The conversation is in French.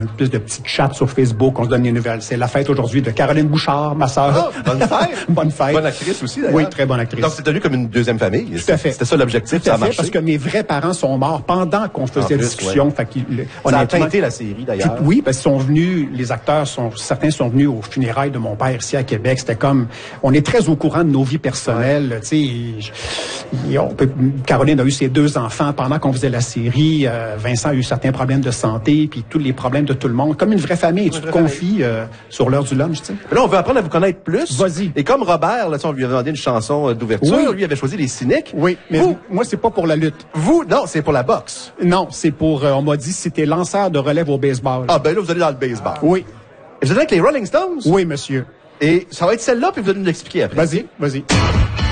plus de petites chats sur Facebook, on se donne des nouvelles. C'est la fête aujourd'hui de Caroline Bouchard, ma sœur. Oh, bonne fête! Bonne fête. Bonne actrice aussi, d'ailleurs. Oui, très bonne actrice. Donc, c'est tenu comme une deuxième famille. Tout à fait. C'était ça l'objectif, ça a marché. Parce que mes vrais parents sont morts pendant qu'on faisait la discussion. Ouais. Fait qu'il, ça a teinté la série, d'ailleurs. Oui, parce qu'ils sont venus, les acteurs certains sont venus aux funérailles de mon père ici à Québec. C'était comme, on est très au courant de nos vies personnelles. Tu sais, Caroline a eu ses 2 enfants pendant qu'on faisait la série. Vincent a eu certains problèmes de santé, puis tous les problèmes de tout le monde. Comme une vraie famille, tu te confies sur l'heure du lunch, tu sais. Là, on veut apprendre à vous connaître plus. Vas-y. Et comme Robert, là, on lui a demandé une chanson d'ouverture. Oui. Lui avait choisi Les Cyniques. Oui, mais moi, c'est pas pour la lutte. Vous, non, c'est pour la boxe. Non, c'est pour, on m'a dit, c'était lanceur de relève au baseball. Ah, ben là, vous allez dans le baseball. Oui. Et vous êtes avec les Rolling Stones? Oui, monsieur. Et ça va être celle-là, puis vous allez nous l'expliquer après. Vas-y.